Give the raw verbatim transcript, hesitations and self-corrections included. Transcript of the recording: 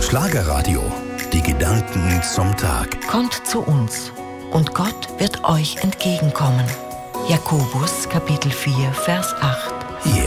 Schlagerradio. Die Gedanken zum Tag. Kommt zu uns und Gott wird euch entgegenkommen. Jakobus Kapitel vier, Vers acht. Yeah.